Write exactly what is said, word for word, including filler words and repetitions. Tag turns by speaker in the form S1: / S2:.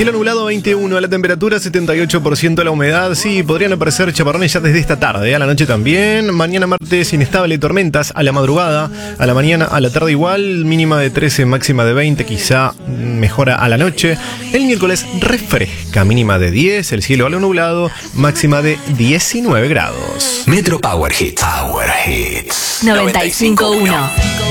S1: Cielo nublado veintiuno, la temperatura setenta y ocho por ciento, la humedad. Sí, podrían aparecer chaparrones ya desde esta tarde, a la noche también. Mañana martes inestable, tormentas a la madrugada, a la mañana, a la tarde igual, mínima de trece, máxima de veinte, quizá mejora a la noche. El miércoles refresca, mínima de diez, el cielo algo nublado, máxima de diecinueve grados.
S2: Metro Power Hits. Power Hits.
S3: noventa y cinco punto uno.